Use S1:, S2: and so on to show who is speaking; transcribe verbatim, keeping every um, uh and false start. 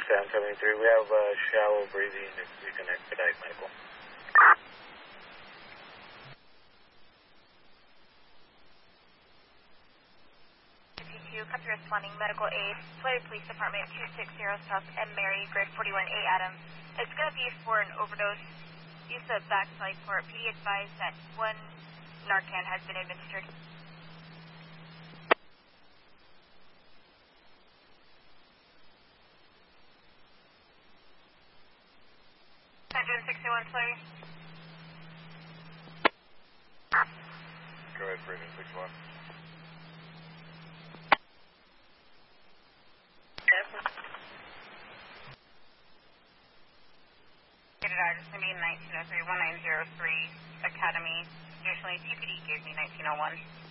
S1: seven seven three. We have uh, shallow breathing if we can expedite medical.
S2: Country responding medical aid, Tulare Police Department two six zero South M. Mary, grade forty-one A Adams. It's going to be for an overdose. Use of backside for P D advised that one Narcan has been administered. Engine sixty-one, Tulare.
S1: Go ahead for engine sixty-one.
S2: It's going to be nineteen oh three, one nine zero three Academy. Additionally, T P D gave me nineteen oh one.